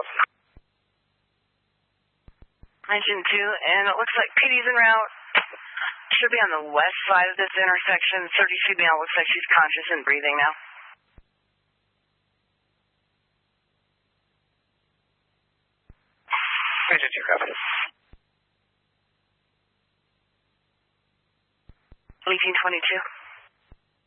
Engine 2, and it looks like PD's en route. Should be on the west side of this intersection. 30 female looks like she's conscious and breathing now. Engine 2, copy. 1822.